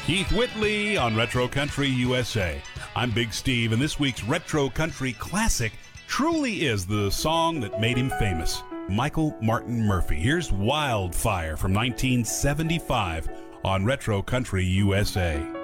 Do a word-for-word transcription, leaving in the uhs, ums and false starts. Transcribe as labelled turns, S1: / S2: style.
S1: Keith Whitley on Retro Country U S A. I'm Big Steve, and this week's Retro Country Classic truly is the song that made him famous. Michael Martin Murphey. Here's Wildfire from nineteen seventy-five on Retro Country U S A.